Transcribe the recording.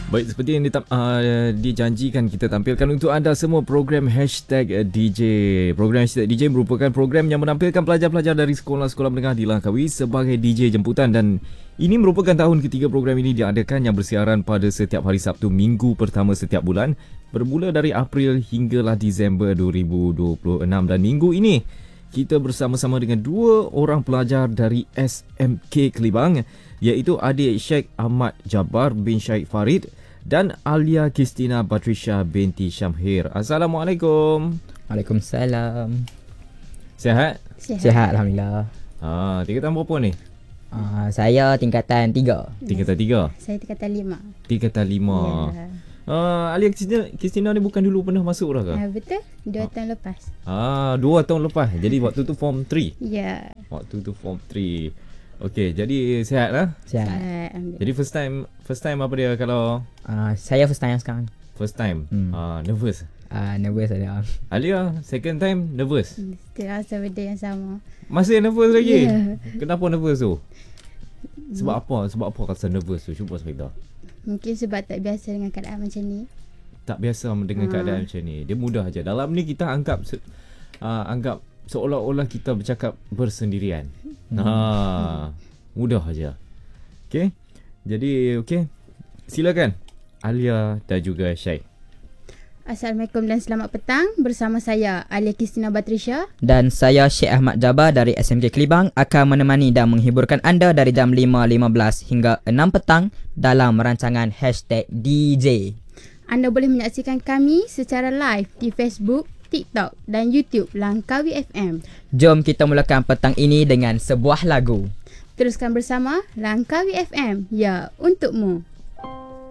Baik, seperti yang dijanjikan, kita tampilkan untuk anda semua program #DJ. Program #DJ merupakan program yang menampilkan pelajar-pelajar dari sekolah-sekolah menengah di Langkawi sebagai DJ jemputan, dan ini merupakan tahun ketiga program ini diadakan yang bersiaran pada setiap hari Sabtu minggu pertama setiap bulan bermula dari April hinggalah Disember 2026. Dan minggu ini kita bersama-sama dengan dua orang pelajar dari SMK Kelibang, iaitu adik Sheikh Ahmad Jabbar bin Syed Farid dan Alia Kristina Batrisha binti Syamhir. Assalamualaikum. Waalaikumsalam. Sihat? Sihat, alhamdulillah. Tingkatan berapa ni? Saya tingkatan 3. Tingkatan 3. Saya tingkatan 5. Tingkatan 5. Alia Kristina ni bukan dulu pernah masuk dah ke? Betul. 2 tahun lepas. 2 tahun lepas. Jadi waktu tu form 3. Ya. Waktu tu form 3. Okey, jadi sihat lah? Sihat. Jadi first time apa dia kalau? Saya first time sekarang. First time. Nervous? Nervous ada. Alia, second time nervous? Still rasa benda yang sama. Masih nervous lagi? Yeah. Kenapa nervous tu? Sebab apa? Sebab apa rasa nervous tu? Cuba cerita. Mungkin sebab tak biasa dengan keadaan macam ni. Tak biasa dengan keadaan macam ni. Dia mudah aja. Dalam ni kita anggap seolah-olah kita bercakap bersendirian. Mudah aja. Okey. Jadi silakan Alia dan juga Syed. Assalamualaikum dan selamat petang. Bersama saya Alia Kristina Batrisha dan saya Sheikh Ahmad Jabbar dari SMK Kelibang akan menemani dan menghiburkan anda dari jam 5.15 hingga 6 petang dalam rancangan #DJ. Anda boleh menyaksikan kami secara live di Facebook, TikTok dan YouTube Langkawi FM. Jom kita mulakan petang ini dengan sebuah lagu. Teruskan bersama Langkawi FM. Ya, untukmu.